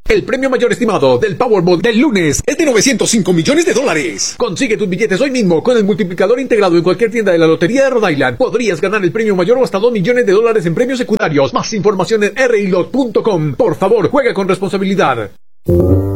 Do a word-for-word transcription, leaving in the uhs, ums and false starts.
El premio mayor estimado del Powerball del lunes es de novecientos cinco millones de dólares. Consigue tus billetes hoy mismo con el multiplicador integrado en cualquier tienda de la Lotería de Rhode Island. Podrías ganar el premio mayor o hasta dos millones de dólares en premios secundarios. Más información en r i lot punto com. Por favor, juega con responsabilidad.